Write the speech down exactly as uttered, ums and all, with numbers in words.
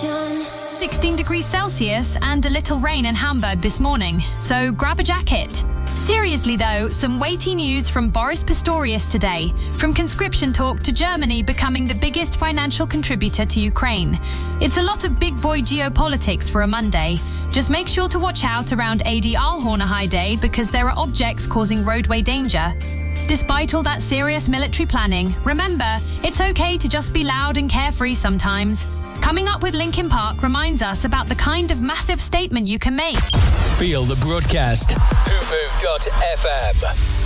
sixteen degrees Celsius and a little rain in Hamburg this morning, so grab a jacket. Seriously though, some weighty news from Boris Pistorius today, from conscription talk to Germany becoming the biggest financial contributor to Ukraine. It's a lot of big boy geopolitics for a Monday. Just make sure to watch out around A D Alhorner High Day because there are objects causing roadway danger. Despite all that serious military planning, remember, it's okay to just be loud and carefree sometimes. Coming up with Linkin Park reminds us about the kind of massive statement you can make. Feel the broadcast. Hoofoo dot F M